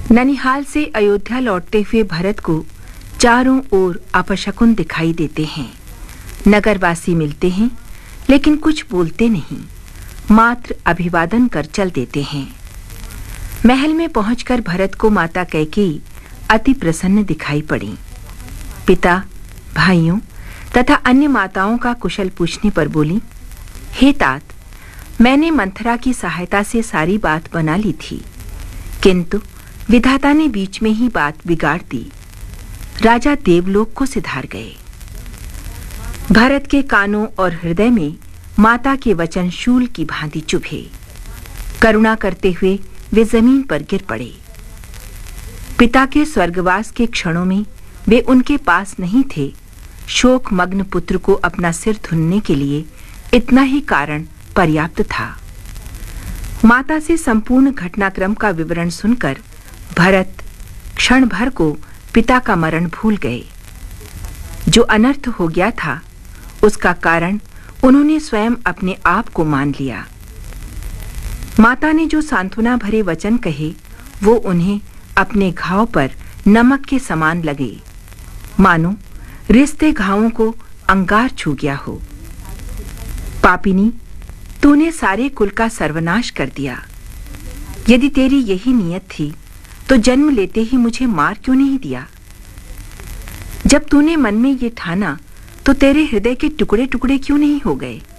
ननिहाल से अयोध्या लौटते हुए भरत को चारों ओर अपशकुन दिखाई देते हैं। नगरवासी मिलते हैं, लेकिन कुछ बोलते नहीं, मात्र अभिवादन कर चल देते हैं। महल में पहुंचकर भरत को माता कैकेयी अति प्रसन्न दिखाई पड़ी। पिता, भाइयों तथा अन्य माताओं का कुशल पूछने पर बोली, हे तात, मैंने मंथरा की सहायता से सारी बात बना ली थी, किंतु विधाता ने बीच में ही बात बिगाड़ दी। राजा देवलोक को सिधार गए। भरत के कानों और हृदय में माता के वचन शूल की भांति चुभे। करुणा करते हुए वे जमीन पर गिर पड़े। पिता के स्वर्गवास के क्षणों में वे उनके पास नहीं थे। शोकमग्न पुत्र को अपना सिर धुनने के लिए इतना ही कारण पर्याप्त था। माता से संपूर्ण घटनाक्रम का विवरण सुनकर भरत क्षण भर को पिता का मरण भूल गए। जो अनर्थ हो गया था, उसका कारण उन्होंने स्वयं अपने आप को मान लिया। माता ने जो सांत्वना भरे वचन कहे, वो उन्हें अपने घाव पर नमक के समान लगे, मानो रिश्ते घावों को अंगार छू गया हो। पापिनी, तूने सारे कुल का सर्वनाश कर दिया। यदि तेरी यही नियत थी, तो जन्म लेते ही मुझे मार क्यों नहीं दिया? जब तूने मन में ये ठाना, तो तेरे हृदय के टुकड़े टुकड़े क्यों नहीं हो गए?